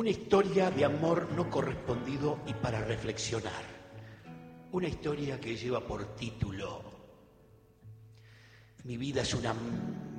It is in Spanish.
Una historia de amor no correspondido y para reflexionar. Una historia que lleva por título: Mi vida es una